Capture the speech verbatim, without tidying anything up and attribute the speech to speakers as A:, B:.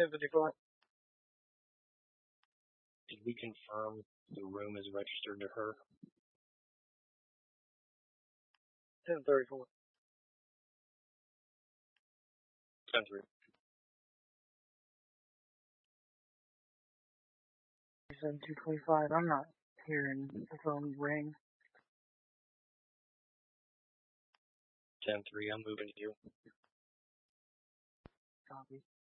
A: ten fifty-four.
B: Did we confirm the room is registered to her?
A: ten thirty-four.
B: ten three.
A: two twenty-five. I'm not hearing the phone ring.
B: ten three, I'm moving to you.
A: Copy.